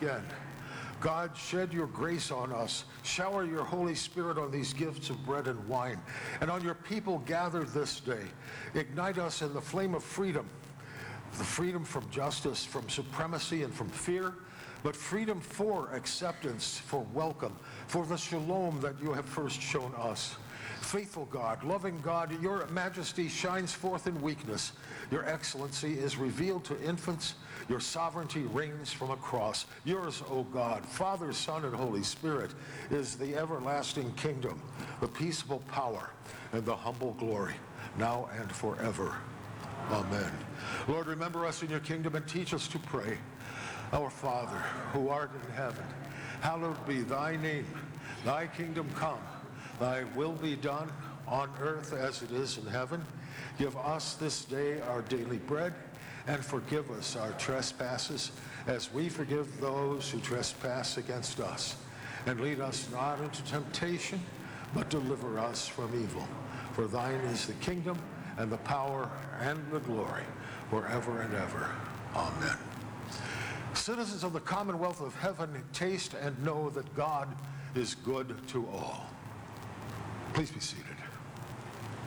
again. God, shed your grace on us. Shower your Holy Spirit on these gifts of bread and wine, and on your people gathered this day. Ignite us in the flame of freedom, the freedom from justice, from supremacy, and from fear, but freedom for acceptance, for welcome, for the shalom that you have first shown us. Faithful God, loving God, your majesty shines forth in weakness. Your excellency is revealed to infants. Your sovereignty reigns from a cross. Yours, O God, Father, Son, and Holy Spirit, is the everlasting kingdom, the peaceable power, and the humble glory, now and forever. Amen. Lord, remember us in your kingdom and teach us to pray. Our Father, who art in heaven, hallowed be thy name. Thy kingdom come. Thy will be done on earth as it is in heaven. Give us this day our daily bread, and forgive us our trespasses as we forgive those who trespass against us. And lead us not into temptation, but deliver us from evil. For thine is the kingdom, and the power, and the glory, forever and ever. Amen. Citizens of the Commonwealth of Heaven, taste and know that God is good to all. Please be seated.